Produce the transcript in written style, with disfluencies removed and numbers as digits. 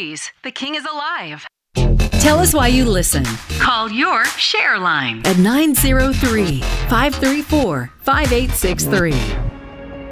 Please, the king is alive. Tell us why you listen. Call your share line at 903-534-5863.